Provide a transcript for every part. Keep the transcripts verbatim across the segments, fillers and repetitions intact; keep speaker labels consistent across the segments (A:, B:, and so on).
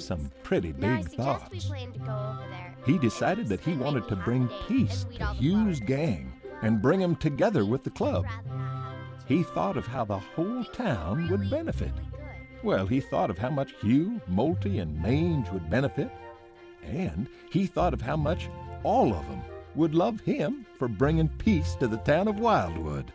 A: some pretty
B: Now I
A: big
B: suggest we
A: thoughts.
B: plan to go over there.
A: He decided that he
B: Spend
A: wanted
B: maybe
A: to
B: half
A: bring
B: a day
A: peace
B: and weed
A: to
B: all the
A: Hugh's
B: flowers.
A: gang and bring them together with the club.
B: Rather not have
A: He thought of how the whole town would benefit.
B: really good.
A: Well, he thought of how much Hugh, Molty, and Mange would benefit. And he thought of how much all of them would love him for bringing peace to the town of Wildwood.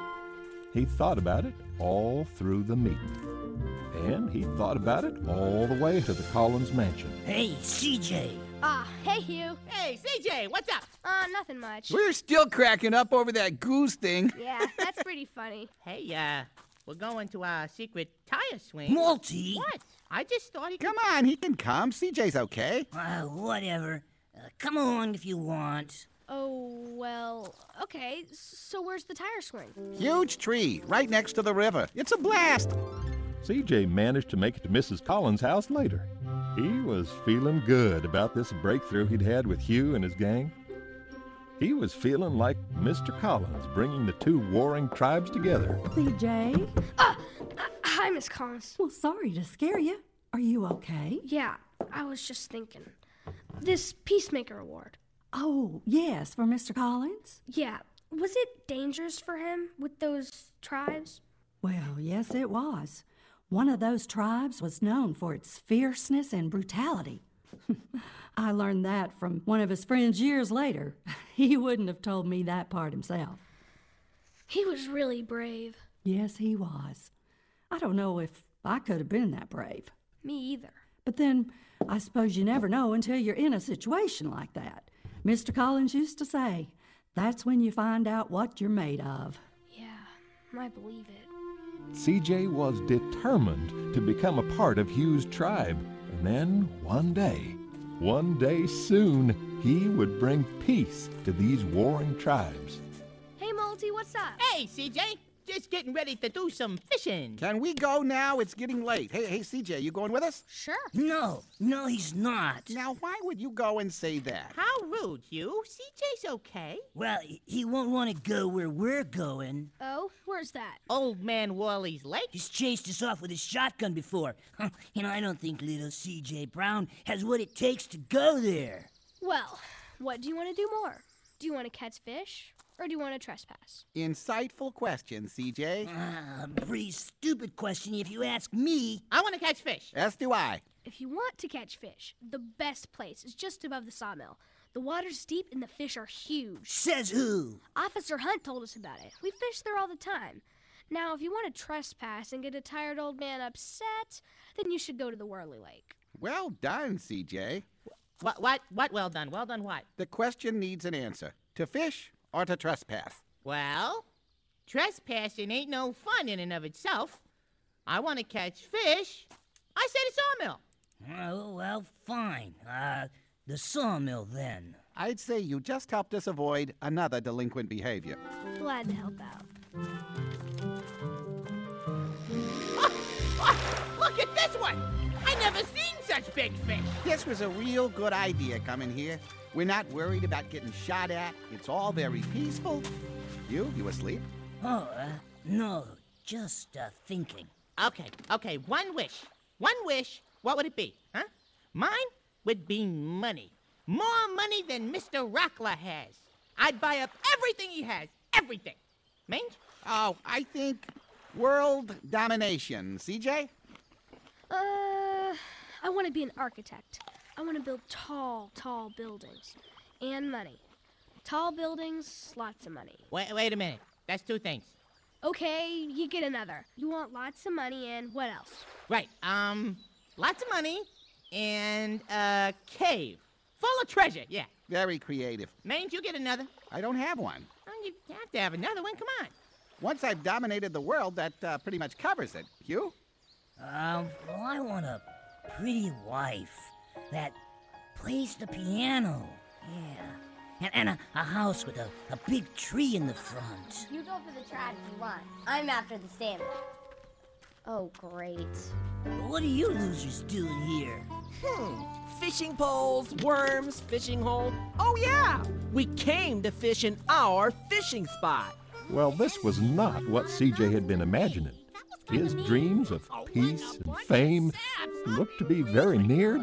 A: He thought about it all through the meeting. And he thought about it all the way to the Collins mansion.
C: Hey, C J.
B: Ah, hey, Hugh.
D: Hey, C J, what's up?
B: Uh, nothing much.
E: We're still cracking up over that goose thing.
B: Yeah, that's pretty funny.
D: Hey, uh, we're going to our secret tire swing.
C: Multi.
D: What? I just thought he could...
E: Come on, he can come. C J's okay.
C: Uh, whatever. Uh, come along if you want.
B: Oh, well, okay. So where's the tire swing?
E: Huge tree right next to the river. It's a blast.
A: C J managed to make it to Missus Collins' house later. He was feeling good about this breakthrough he'd had with Hugh and his gang. He was feeling like Mister Collins bringing the two warring tribes together.
F: C J?
B: Ah, uh, hi, Miss Collins.
F: Well, sorry to scare you. Are you okay?
B: Yeah, I was just thinking. This Peacemaker Award.
F: Oh, yes, for Mister Collins?
B: Yeah, was it dangerous for him with those tribes?
F: Well, yes, it was. One of those tribes was known for its fierceness and brutality. I learned that from one of his friends years later. He wouldn't have told me that part himself.
B: He was really brave.
F: Yes, he was. I don't know if I could have been that brave.
B: Me either.
F: But then, I suppose you never know until you're in a situation like that. Mister Collins used to say, that's when you find out what you're made of.
B: Yeah, I believe it.
A: C J was determined to become a part of Hugh's tribe. And then one day, one day soon, he would bring peace to these warring tribes.
B: Hey, Multi, what's up?
D: Hey, C J, just getting ready to do some fishing.
E: Can we go now? It's getting late. Hey, hey, C J, you going with us?
B: Sure.
C: No, no, he's not.
E: Now, why would you go and say that?
D: How rude, Hugh. C J's okay.
C: Well, he won't want to go where we're going.
B: Oh, where's that?
D: Old Man Wally's lake.
C: He's chased us off with his shotgun before. You know, I don't think little C J Brown has what it takes to go there.
B: Well, what do you want to do more? Do you want to catch fish, or do you want to trespass?
E: Insightful question, C J.
C: Ah, pretty stupid question if you ask me.
D: I want to catch fish.
E: As do I.
B: If you want to catch fish, the best place is just above the sawmill. The water's deep and the fish are huge.
C: Says who?
B: Officer Hunt told us about it. We fish there all the time. Now, if you want to trespass and get a tired old man upset, then you should go to the Whirly Lake.
E: Well done, C J.
D: What, what, what? Well done. Well done what?
E: The question needs an answer. To fish or to trespass?
D: Well, trespassing ain't no fun in and of itself. I want to catch fish. I say the sawmill.
C: Oh, well, fine. Uh, the sawmill then.
E: I'd say you just helped us avoid another delinquent behavior.
B: Glad to help out.
D: Oh, oh, look at this one. I never seen such big fish.
E: This was a real good idea coming here. We're not worried about getting shot at. It's all very peaceful. You, you asleep?
C: Oh, uh, no, just uh, thinking.
D: Okay, okay, one wish. One wish, what would it be, huh? Mine would be money. More money than Mister Rockler has. I'd buy up everything he has. Everything. Mange?
E: Oh, I think world domination. C J?
B: Uh, I want to be an architect. I want to build tall, tall buildings. And money. Tall buildings, lots of money.
D: Wait, wait a minute. That's two things.
B: Okay, you get another. You want lots of money and what else?
D: Right, um, lots of money and a cave. Full of treasure, yeah.
E: Very creative.
D: Mange, you get another.
E: I don't have one.
D: Oh, you have to have another one, come on.
E: Once I've dominated the world, that uh, pretty much covers it. You?
C: Um, well, I want a pretty wife that plays the piano. Yeah. And, and a, a house with a, a big tree in the front.
G: You go for the trad if you want. I'm after the salmon. Oh, great.
C: What are you losers doing here?
H: Hmm. Fishing poles, worms, fishing hole. Oh, yeah. We came to fish in our fishing spot.
A: Well, this was not what C J had been imagining. His dreams of peace and fame looked to be very near